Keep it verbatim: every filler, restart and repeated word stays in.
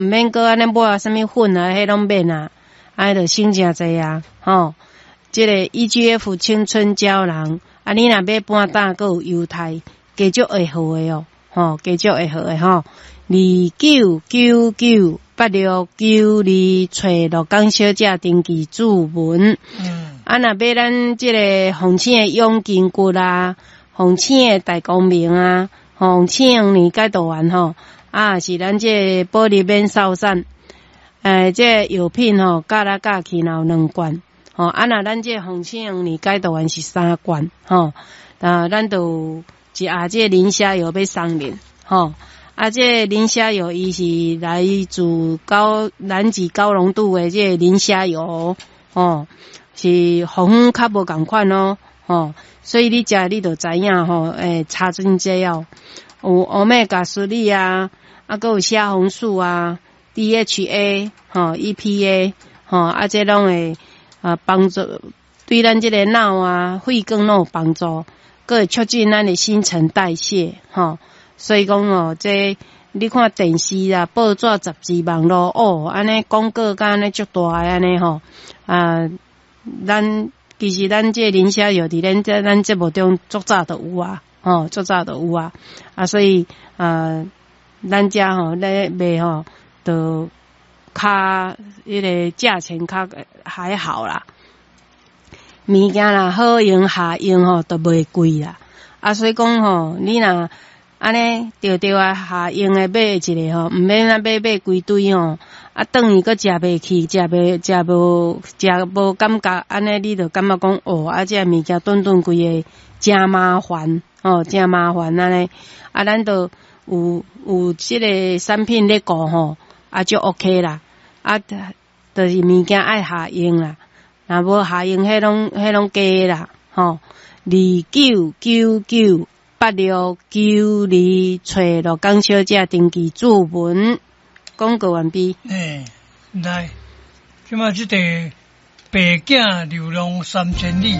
毋免搁安尼抹什么粉啊，迄拢免啊，安尼就省诚济啊，吼。即个 E G F 青春胶囊，啊，你若要搬胆，搁有犹太，加足会好诶哦，吼，加足会好诶吼。二九九九八六九二找鹿港小姐登记注文。嗯。啊，若要咱即个红青诶永筋骨啊，红青诶大光明啊，红青黄年解毒丸吼，啊，是咱即个保利免扫散，诶，即个药品吼，加来加去若有两罐。吼，啊，若咱这红青黄年解毒丸是三罐，吼，啊，咱就一盒这磷虾油要送恁，吼，啊，这磷虾油伊是来自高南极高浓度的这磷虾油，吼，是红较无共款哦，吼，所以你食你就知影吼，诶，查准这哦，有欧米伽三啊，啊，搁有虾红素啊 ，D H A， 吼 ，E P A， 吼，啊，这拢会。啊，帮助对咱这个脑啊、肺更拢有帮助，搁会促进咱的新陈代谢，吼。所以讲哦，这你看电视啊、报纸、杂志、网络哦，安尼广告甲安尼足大诶安尼吼。啊，咱其实咱这磷虾药伫咱这咱节目中足早就有啊，吼，足早就有啊。啊，所以啊，咱家吼咧卖吼都。较迄个价钱较还好啦，物件啦好用下用吼都袂贵啦。啊，所以讲吼，你若安尼着着啊下用诶买一个吼，毋免啊买买规堆吼，啊等于搁食袂起，食袂食无食无感觉，安尼你着感觉讲哦，啊这物件顿顿规个真麻烦哦，真麻烦安尼。啊，咱着有有即个产品咧顾吼。啊，就 OK 啦，啊，就是物件爱下用啦，若无下用，迄拢迄拢假啦，吼。二九九九八六九二找鹿港小姐登记注文，广告完毕。 诶、欸，来，即马即个白囝流浪三千里。